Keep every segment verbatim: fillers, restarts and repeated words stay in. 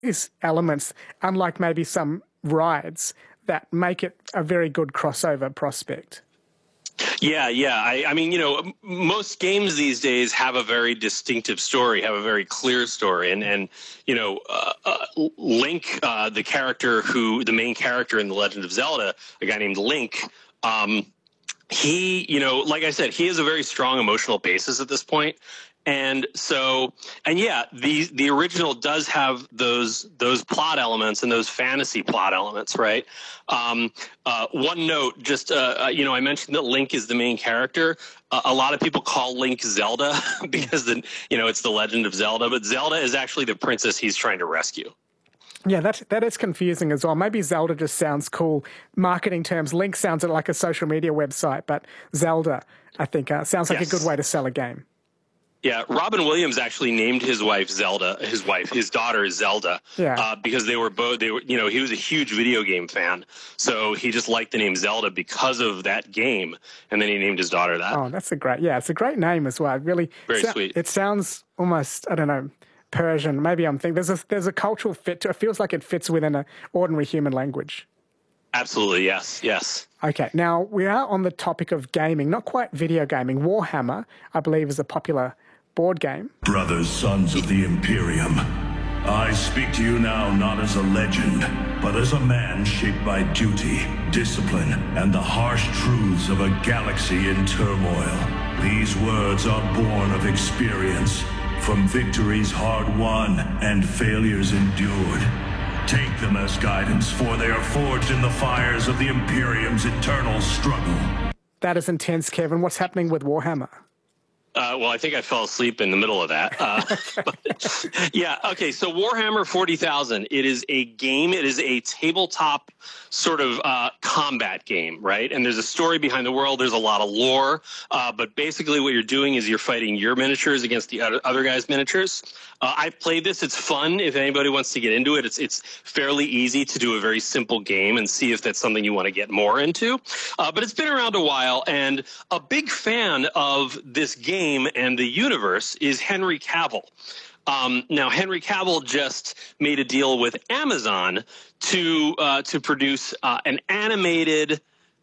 these elements, unlike maybe some rides, that make it a very good crossover prospect. Yeah, yeah. I, I mean, you know, most games these days have a very distinctive story, have a very clear story. And, and you know, uh, uh, Link, uh, the character who, the main character in The Legend of Zelda, a guy named Link, um, he, you know, like I said, he has a very strong emotional basis at this point. And so, and yeah, the the original does have those those plot elements and those fantasy plot elements, right? Um, uh, one note, just uh, you know, I mentioned that Link is the main character. Uh, a lot of people call Link Zelda because the you know it's the Legend of Zelda, but Zelda is actually the princess he's trying to rescue. Yeah, that that is confusing as well. Maybe Zelda just sounds cool. Marketing terms, Link sounds like a social media website, but Zelda, I think, uh, sounds like yes. a good way to sell a game. Yeah, Robin Williams actually named his wife Zelda, his wife, his daughter Zelda, yeah. uh, because they were both, they were, you know, he was a huge video game fan. So he just liked the name Zelda because of that game. And then he named his daughter that. Oh, that's a great, yeah, it's a great name as well. Really, very so, sweet. It sounds almost, I don't know, Persian. Maybe I'm thinking there's a, there's a cultural fit to it. It feels like it fits within an ordinary human language. Absolutely, yes, yes. Okay, now we are on the topic of gaming, not quite video gaming. Warhammer, I believe, is a popular board game. Brothers, sons of the Imperium, I speak to you now not as a legend, but as a man shaped by duty, discipline, and the harsh truths of a galaxy in turmoil. These words are born of experience, from victories hard won and failures endured. Take them as guidance, for they are forged in the fires of the Imperium's eternal struggle. That is intense, Kevin. What's happening with Warhammer? Uh, well, I think I fell asleep in the middle of that. Uh, but, yeah, okay, so Warhammer forty thousand, it is a game, it is a tabletop sort of uh, combat game, right? And there's a story behind the world, there's a lot of lore, uh, but basically what you're doing is you're fighting your miniatures against the other, other guys' miniatures. Uh, I've played this, it's fun if anybody wants to get into it. It's, it's fairly easy to do a very simple game and see if that's something you want to get more into. Uh, but it's been around a while, and a big fan of this game and the universe is Henry Cavill. Um, now, Henry Cavill just made a deal with Amazon to uh, to produce uh, an animated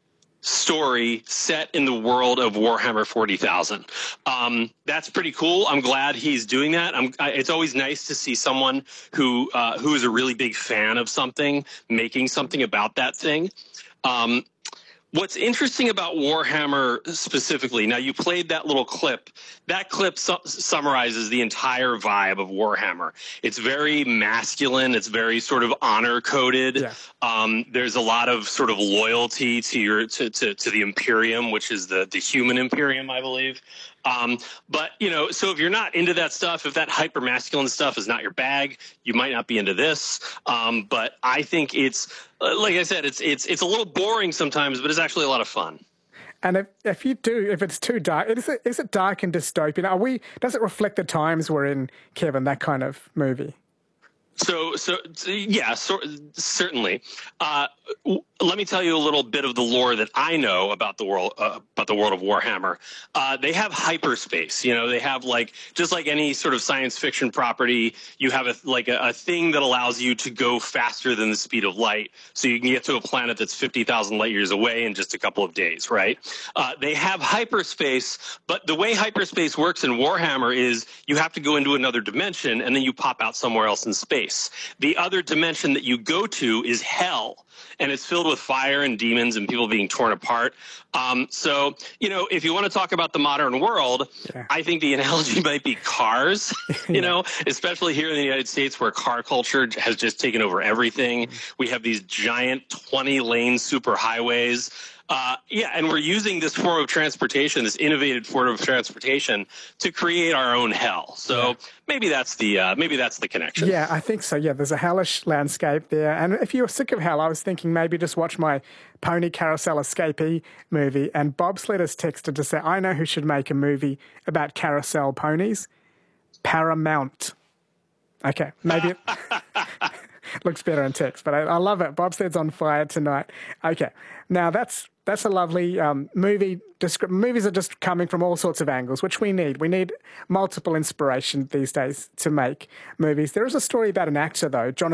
story set in the world of Warhammer forty thousand. Um, that's pretty cool. I'm glad he's doing that. I'm, I, it's always nice to see someone who uh, who is a really big fan of something making something about that thing. Um, What's interesting about Warhammer specifically, now you played that little clip. That clip su summarizes the entire vibe of Warhammer. It's very masculine. It's very sort of honor-coded. Yeah. Um, there's a lot of sort of loyalty to your to, to, to the Imperium, which is the, the human Imperium, I believe. Um, but, you know, so if you're not into that stuff, if that hyper masculine stuff is not your bag, you might not be into this. Um, but I think it's, like I said, it's, it's, it's a little boring sometimes, but it's actually a lot of fun. And if, if you do, if it's too dark, is it, is it dark and dystopian? Are we, does it reflect the times we're in, Kevin, that kind of movie? So, so, yeah, so, certainly. Uh, let me tell you a little bit of the lore that I know about the world, uh, about the world of Warhammer. Uh, they have hyperspace. You know, they have like, just like any sort of science fiction property, you have a, like a, a thing that allows you to go faster than the speed of light. So you can get to a planet that's fifty thousand light years away in just a couple of days, right? Uh, they have hyperspace, but the way hyperspace works in Warhammer is you have to go into another dimension and then you pop out somewhere else in space. The other dimension that you go to is hell, and it's filled with fire and demons and people being torn apart. Um, so, you know, if you want to talk about the modern world, yeah. I think the analogy might be cars, you yeah. know, especially here in the United States where car culture has just taken over everything. Mm-hmm. We have these giant twenty lane superhighways. Uh, yeah, and we're using this form of transportation, this innovative form of transportation, to create our own hell. So yeah. maybe that's the uh, maybe that's the connection. Yeah, I think so. Yeah, there's a hellish landscape there. And if you're sick of hell, I was thinking maybe just watch my Pony Carousel Escapee movie. And Bob Slid has texted to say, I know who should make a movie about carousel ponies. Paramount. Okay, maybe it looks better in text, but I, I love it. Bob Slid's on fire tonight. Okay, now that's that's a lovely um, movie. Descri movies are just coming from all sorts of angles, which we need. We need multiple inspiration these days to make movies. There is a story about an actor, though, John